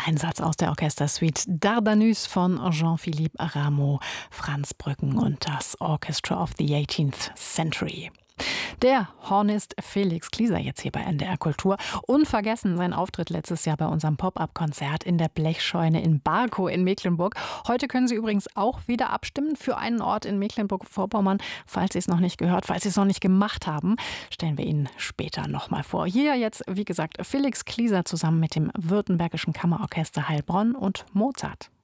Einsatz aus der Orchestersuite Dardanus von Jean-Philippe Rameau, Franz Brücken und das Orchestra of the 18th Century. Der Hornist Felix Klieser jetzt hier bei NDR Kultur. Unvergessen sein Auftritt letztes Jahr bei unserem Pop-Up-Konzert in der Blechscheune in Barkow in Mecklenburg. Heute können Sie übrigens auch wieder abstimmen für einen Ort in Mecklenburg-Vorpommern. Falls Sie es noch nicht gehört, falls Sie es noch nicht gemacht haben, stellen wir Ihnen später nochmal vor. Hier jetzt, wie gesagt, Felix Klieser zusammen mit dem Württembergischen Kammerorchester Heilbronn und Mozart.